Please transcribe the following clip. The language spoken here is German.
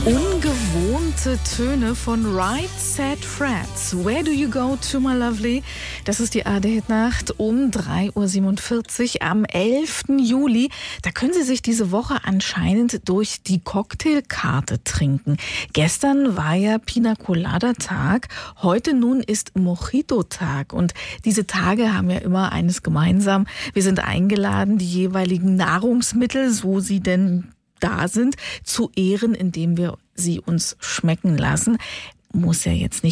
Ungewohnte Töne von Right Said Fred. Where do you go to, my lovely? Das ist die ARD-Hitnacht um 3:47 Uhr am 11. Juli. Da können Sie sich diese Woche anscheinend durch die Cocktailkarte trinken. Gestern war ja Pina Colada-Tag. Heute nun ist Mojito-Tag. Und diese Tage haben ja immer eines gemeinsam. Wir sind eingeladen, die jeweiligen Nahrungsmittel, so sie denn da sind, zu ehren, indem wir sie uns schmecken lassen. Muss ja jetzt nicht